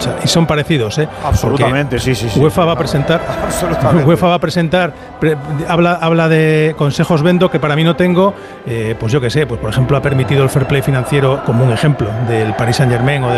sea, y son parecidos, ¿eh? Absolutamente, porque sí. UEFA va a presentar, habla de consejos vendo que para mí no tengo, pues yo qué sé, pues por ejemplo ha permitido el fair play financiero como un ejemplo del Paris Saint-Germain o